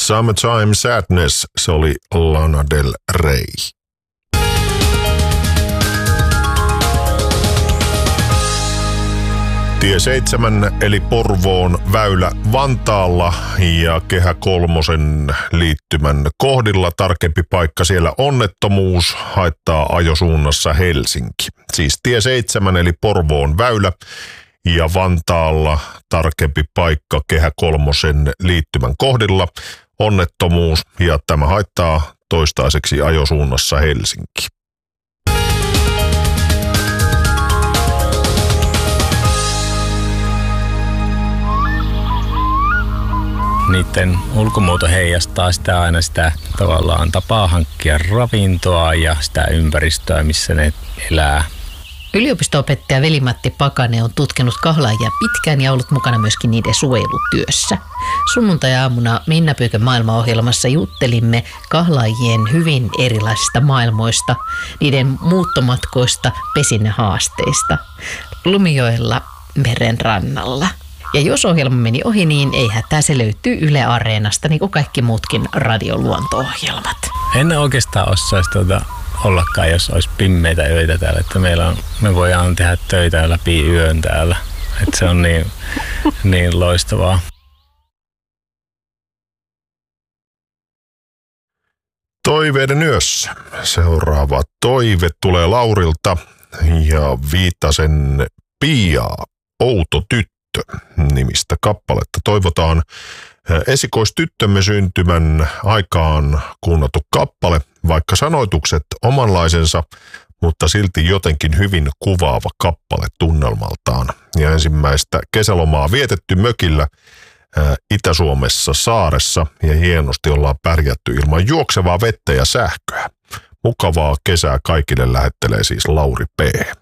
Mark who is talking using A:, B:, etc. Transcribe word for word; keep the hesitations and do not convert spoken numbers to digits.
A: Summertime Sadness, se oli Lana Del Rey. Tie seitsemän eli Porvoon väylä Vantaalla ja Kehä kolmosen liittymän kohdilla. Tarkempi paikka siellä onnettomuus, haittaa ajosuunnassa Helsinki. Siis tie seitsemän eli Porvoon väylä ja Vantaalla tarkempi paikka Kehä kolmosen liittymän kohdilla. Onnettomuus ja tämä haittaa toistaiseksi ajosuunnassa Helsinki.
B: Niiden ulkomuoto heijastaa sitä aina sitä tavallaan tapaa hankkia ravintoa ja sitä ympäristöä, missä ne elää.
C: Yliopisto-opettaja Veli-Matti Pakanen on tutkinut kahlaajia pitkään ja ollut mukana myöskin niiden suojelutyössä. Sunnuntai-aamuna Minna Pyykön maailmaohjelmassa juttelimme kahlaajien hyvin erilaisista maailmoista, niiden muuttomatkoista, pesinnähaasteista, Lumijoella meren rannalla. Ja jos ohjelma meni ohi, niin ei hätää, se löytyy Yle Areenasta, niin kuin kaikki muutkin radioluonto-ohjelmat.
B: En oikeastaan osaisi tuota ollakaan, jos olisi pimmeitä öitä täällä, että meillä on, me voidaan tehdä töitä läpi yön täällä. Että se on niin, niin loistavaa.
A: Toiveiden yössä. Seuraava toive tulee Laurilta ja Viitasen Piaa, Outo tyttö nimistä kappaletta. Toivotaan esikoistyttömme syntymän aikaan kuunnattu kappale, vaikka sanoitukset omanlaisensa, mutta silti jotenkin hyvin kuvaava kappale tunnelmaltaan. Ja ensimmäistä kesälomaa vietetty mökillä Itä-Suomessa saaressa ja hienosti ollaan pärjätty ilman juoksevaa vettä ja sähköä. Mukavaa kesää kaikille lähettelee siis Lauri P.